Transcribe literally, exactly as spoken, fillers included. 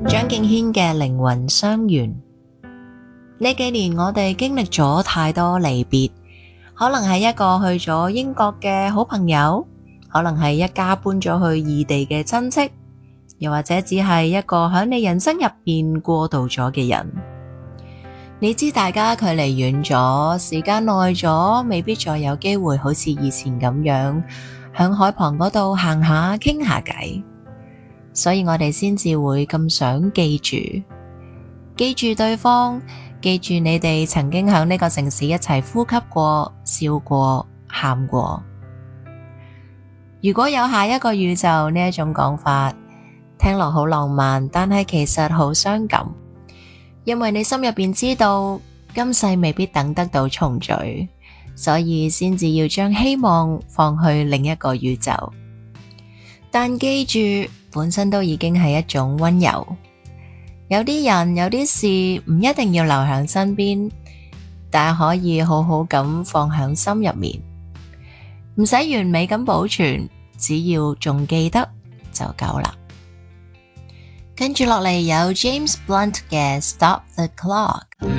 張敬軒嘅靈魂相緣。呢幾年我哋經歷咗太多離別，可能係一個去咗英國嘅好朋友，可能係一家搬咗去異地嘅親戚，又或者只係一個喺你人生入邊過渡咗嘅人。你知大家距離遠咗，時間耐咗，未必再有機會好似以前咁樣響海旁嗰度行下傾下偈，所以我哋先至會咁想記住，記住對方，記住你哋曾經響呢個城市一齊呼吸過、笑過、喊過。如果有下一個宇宙呢一種講法，聽落好浪漫，但係其實好傷感。因為你心入邊知道今世未必等得到重聚，所以先至要將希望放去另一個宇宙。但記住，本身都已經係一種溫柔。有啲人有啲事唔一定要留喺身邊，但係可以好好咁放喺心入面，唔使完美咁保存，只要仲記得就夠啦。跟住落嚟有 James Blunt 嘅 Stop the Clock。